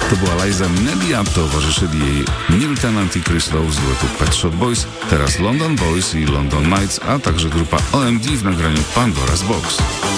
To była Liza Minnelli, a towarzyszyli jej Neil Tennant i Chris Lowe z duetu Pet Shop Boys, teraz London Boys i London Nights, a także grupa OMD w nagraniu Pandora's Box.